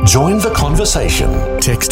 Join the conversation. Text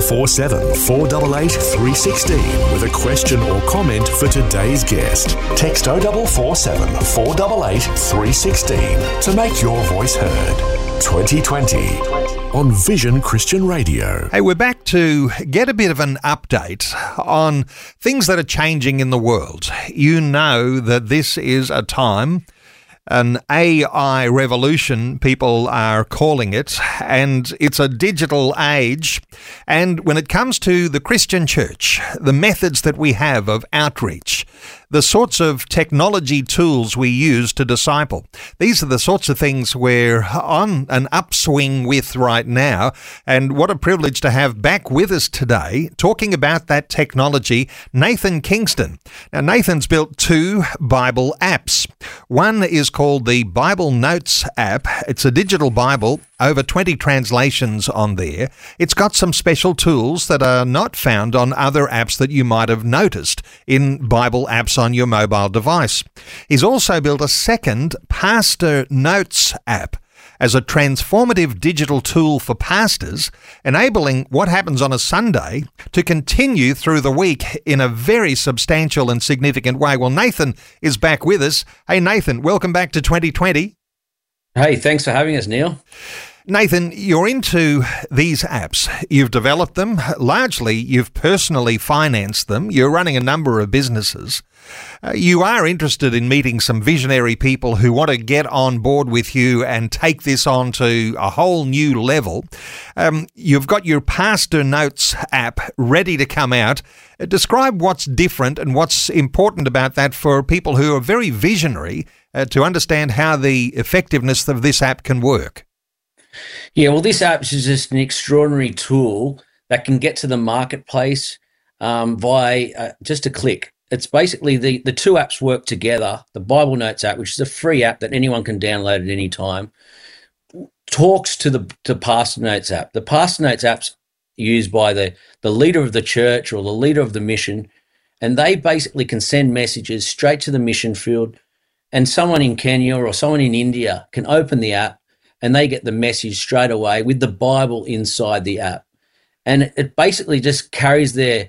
0447 488 316 with a question or comment for today's guest. Text 0447 488 316 to make your voice heard. 2020 on Vision Christian Radio. Hey, we're back to get a bit of an update on things that are changing in the world. You know that this is a time, an AI revolution, people are calling it, and it's a digital age. And when it comes to the Christian church, the methods that we have of outreach, the sorts of technology tools we use to disciple, these are the sorts of things we're on an upswing with right now. And what a privilege to have back with us today, talking about that technology, Nathan Kingston. Now, Nathan's built two Bible apps. One is called the Bible Notes app. It's a digital Bible, over 20 translations on there. It's got some special tools that are not found on other apps that you might have noticed in Bible apps on your mobile device. He's also built a second Pastor Notes app as a transformative digital tool for pastors, enabling what happens on a Sunday to continue through the week in a very substantial and significant way. Well, Nathan is back with us. Hey, Nathan, welcome back to 2020. Hey, thanks for having us, Neil. Nathan, you're into these apps. You've developed them. Largely, you've personally financed them. You're running a number of businesses. You are interested in meeting some visionary people who want to get on board with you and take this on to a whole new level. You've got your Pastor Notes app ready to come out. Describe what's different and what's important about that for people who are very visionary to understand how the effectiveness of this app can work. Yeah, well, this app is just an extraordinary tool that can get to the marketplace via just a click. It's basically the two apps work together. The Bible Notes app, which is a free app that anyone can download at any time, talks to the Pastor Notes app. The Pastor Notes app's used by the leader of the church or the leader of the mission, and they basically can send messages straight to the mission field, and someone in Kenya or someone in India can open the app and they get the message straight away with the Bible inside the app. And it basically just carries their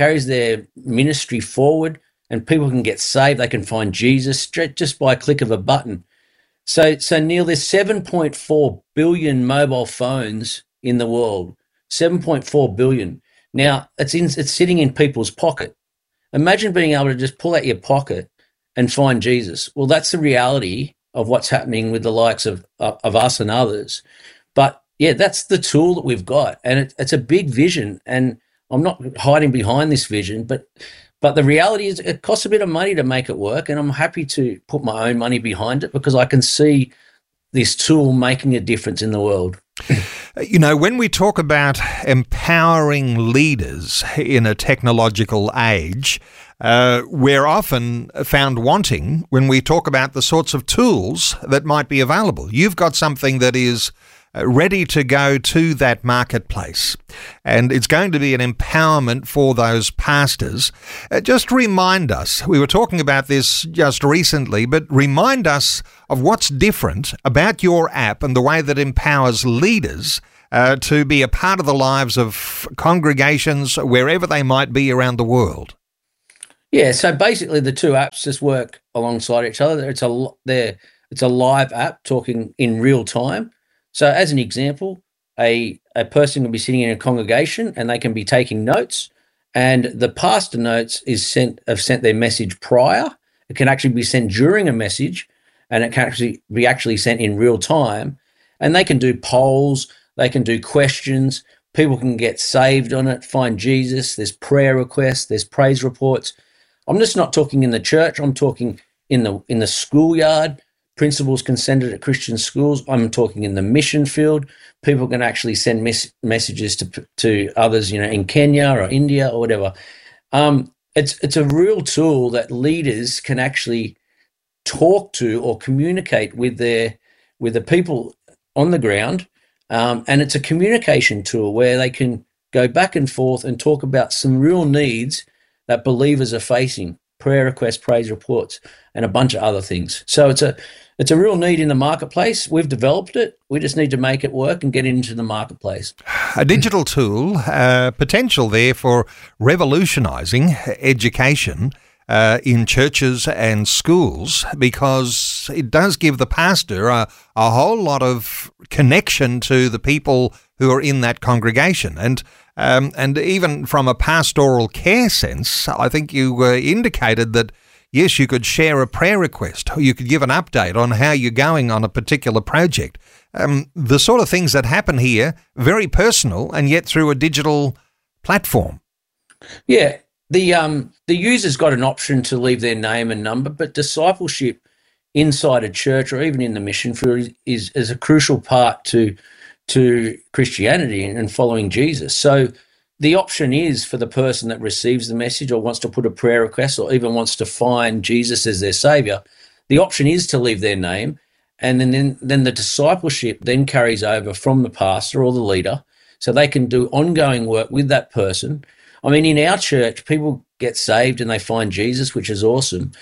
ministry forward, and people can get saved. They can find Jesus just by a click of a button. So Neil, there's 7.4 billion mobile phones in the world. 7.4 billion. Now, it's sitting in people's pocket. Imagine being able to just pull out your pocket and find Jesus. Well, that's the reality of what's happening with the likes of us and others. But yeah, that's the tool that we've got, and it's a big vision, and I'm not hiding behind this vision, but the reality is it costs a bit of money to make it work, and I'm happy to put my own money behind it because I can see this tool making a difference in the world. You know, when we talk about empowering leaders in a technological age, we're often found wanting when we talk about the sorts of tools that might be available. You've got something that is ready to go to that marketplace, and it's going to be an empowerment for those pastors. Just remind us, we were talking about this just recently, but remind us of what's different about your app and the way that empowers leaders to be a part of the lives of congregations wherever they might be around the world. Yeah, so basically the two apps just work alongside each other. It's a live app talking in real time. So as an example, a person can be sitting in a congregation and they can be taking notes, and the Pastor Notes have sent their message prior. It can actually be sent during a message, and it can actually be sent in real time. And they can do polls, they can do questions, people can get saved on it, find Jesus, there's prayer requests, there's praise reports. I'm just not talking in the church, I'm talking in the schoolyard. Principals can send it at Christian schools. I'm talking in the mission field. People can actually send messages to others, in Kenya or India or whatever. It's a real tool that leaders can actually talk to or communicate with the people on the ground, and it's a communication tool where they can go back and forth and talk about some real needs that believers are facing. prayer requests, praise reports, and a bunch of other things. So it's a real need in the marketplace. We've developed it. We just need to make it work and get it into the marketplace. A digital tool, potential there for revolutionising education in churches and schools, because it does give the pastor a whole lot of connection to the people who are in that congregation. And even from a pastoral care sense, I think you indicated that, yes, you could share a prayer request, or you could give an update on how you're going on a particular project. The sort of things that happen here, very personal, and yet through a digital platform. Yeah. The user's got an option to leave their name and number, but discipleship inside a church or even in the mission field is a crucial part to Christianity and following Jesus. So the option is for the person that receives the message or wants to put a prayer request or even wants to find Jesus as their saviour, the option is to leave their name, and then the discipleship then carries over from the pastor or the leader, so they can do ongoing work with that person. I mean, in our church, people get saved and they find Jesus, which is awesome.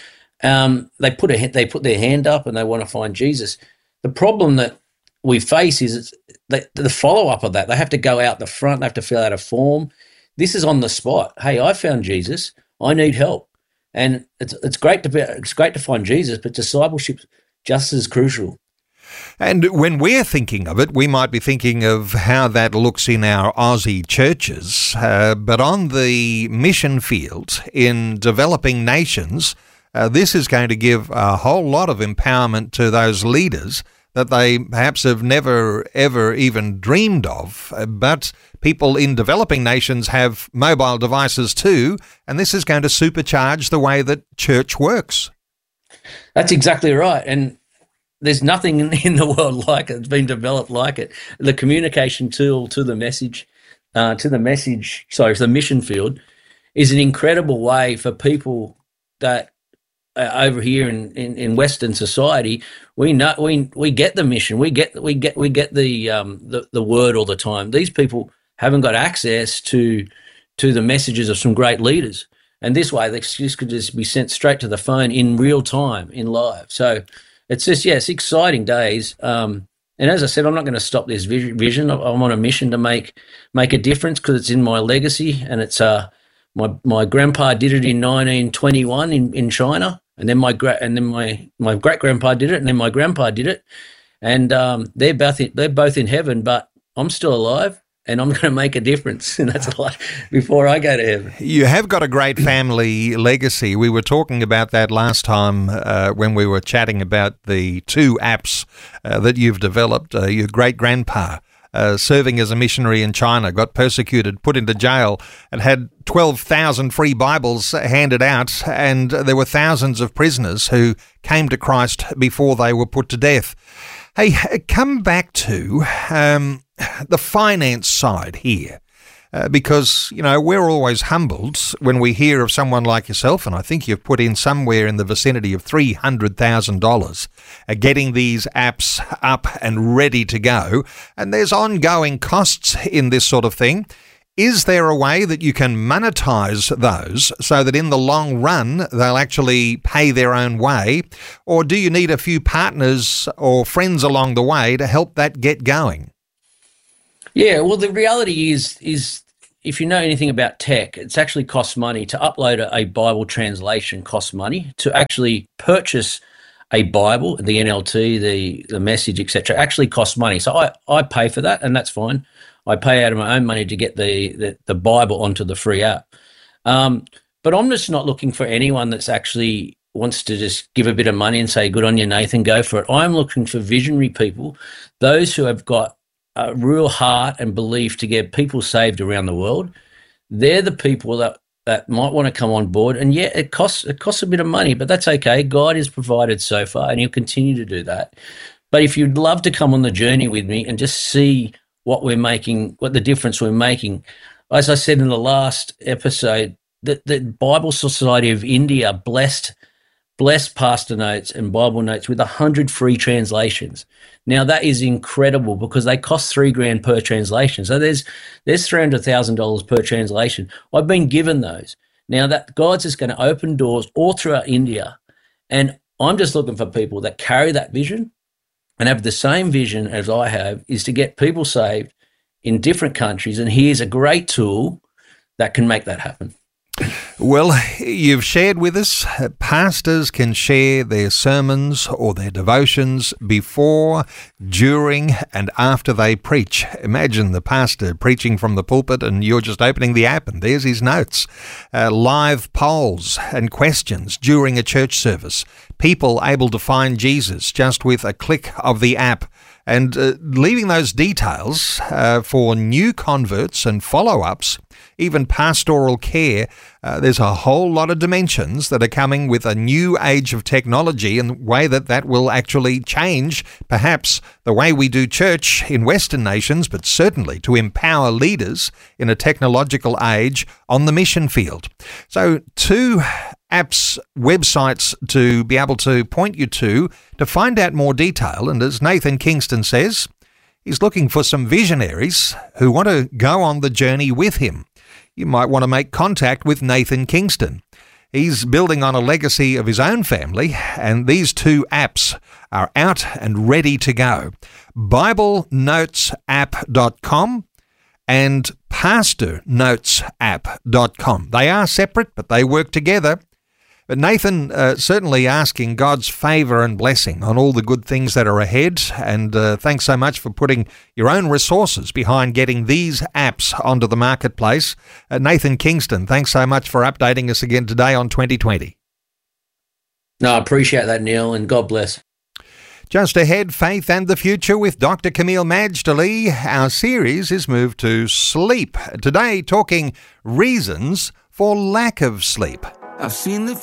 They put their hand up and they want to find Jesus. The problem that we face is the follow-up of that. They have to go out the front. They have to fill out a form. This is on the spot. Hey, I found Jesus. I need help. And it's great to find Jesus, but discipleship just as crucial. And when we're thinking of it, we might be thinking of how that looks in our Aussie churches, but on the mission field in developing nations, this is going to give a whole lot of empowerment to those leaders that they perhaps have never, ever even dreamed of. But people in developing nations have mobile devices too, and this is going to supercharge the way that church works. That's exactly right. And there's nothing in the world like it. It's been developed like it. The communication tool to the mission field is an incredible way for people that over here in Western society, we get the mission, we get the word all the time. These people haven't got access to the messages of some great leaders, and this way this could just be sent straight to the phone in real time, in live. So it's just it's exciting days. And as I said, I'm not going to stop this vision. I'm on a mission to make a difference because it's in my legacy, and it's my grandpa did it in 1921 in China. And then my great grandpa did it, and then my grandpa did it, and they're both in heaven. But I'm still alive, and I'm going to make a difference, and that's a lot before I go to heaven. You have got a great family legacy. We were talking about that last time when we were chatting about the two apps that you've developed. Your great grandpa, serving as a missionary in China, got persecuted, put into jail, and had 12,000 free Bibles handed out, and there were thousands of prisoners who came to Christ before they were put to death. Hey, come back to the finance side here. Because, we're always humbled when we hear of someone like yourself, and I think you've put in somewhere in the vicinity of $300,000 getting these apps up and ready to go, and there's ongoing costs in this sort of thing. Is there a way that you can monetize those so that in the long run they'll actually pay their own way, or do you need a few partners or friends along the way to help that get going? Yeah, well, the reality is if you know anything about tech, it's actually costs money to upload a Bible translation. Costs money to actually purchase a Bible, the NLT, the Message, etc. Actually costs money. So I pay for that, and that's fine. I pay out of my own money to get the Bible onto the free app. But I'm just not looking for anyone that's actually wants to just give a bit of money and say, "Good on you, Nathan, go for it." I'm looking for visionary people, those who have got a real heart and belief to get people saved around the world. They're the people that might want to come on board. And yeah, it costs a bit of money, but that's okay. God has provided so far, and he'll continue to do that. But if you'd love to come on the journey with me and just see what we're making, what the difference we're making, as I said in the last episode, the Bible Society of India blessed Pastor Notes and Bible Notes with 100 free translations. Now that is incredible because they cost $3,000 per translation. So there's $300,000 per translation. I've been given those. Now that God's just going to open doors all throughout India. And I'm just looking for people that carry that vision and have the same vision as I have, is to get people saved in different countries. And here's a great tool that can make that happen. Well, you've shared with us, pastors can share their sermons or their devotions before, during and after they preach. Imagine the pastor preaching from the pulpit and you're just opening the app and there's his notes. Live polls and questions during a church service. People able to find Jesus just with a click of the app. And leaving those details for new converts and follow-ups, even pastoral care, there's a whole lot of dimensions that are coming with a new age of technology and the way that will actually change perhaps the way we do church in Western nations, but certainly to empower leaders in a technological age on the mission field. So 2 apps, websites to be able to point you to find out more detail. And as Nathan Kingston says, he's looking for some visionaries who want to go on the journey with him. You might want to make contact with Nathan Kingston. He's building on a legacy of his own family, and these 2 apps are out and ready to go. BibleNotesApp.com and PastorNotesApp.com. They are separate, but they work together. But Nathan, certainly asking God's favour and blessing on all the good things that are ahead. And thanks so much for putting your own resources behind getting these apps onto the marketplace. Nathan Kingston, thanks so much for updating us again today on 2020. No, I appreciate that, Neil, and God bless. Just ahead, Faith and the Future with Dr. Camille Majdali. Our series is moved to sleep. Today, talking reasons for lack of sleep. I've seen the